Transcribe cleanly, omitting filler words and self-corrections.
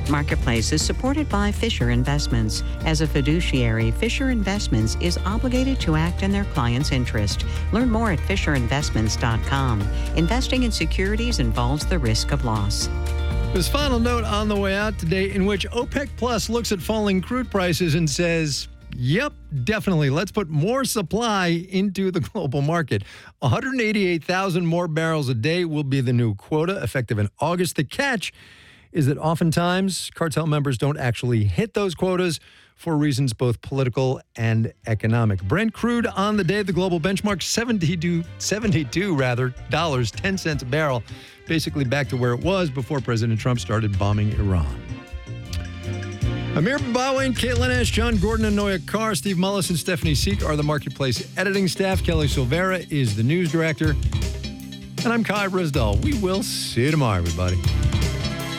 Marketplace is supported by Fisher Investments. As a fiduciary, Fisher Investments is obligated to act in their client's interest. Learn more at FisherInvestments.com. Investing in securities involves the risk of loss. This final note on the way out today, in which OPEC Plus looks at falling crude prices and says, yep, definitely. Let's put more supply into the global market. 188,000 more barrels a day will be the new quota effective in August. The catch is that oftentimes cartel members don't actually hit those quotas for reasons both political and economic. Brent crude on the day, the global benchmark, $72, 10 cents a barrel, basically back to where it was before President Trump started bombing Iran. Amir Bawain, Caitlin Ash, John Gordon, and Noya Carr, Steve Mullis, and Stephanie Seek are the Marketplace editing staff. Kelly Silvera is the news director. And I'm Kai Brisdell. We will see you tomorrow, everybody.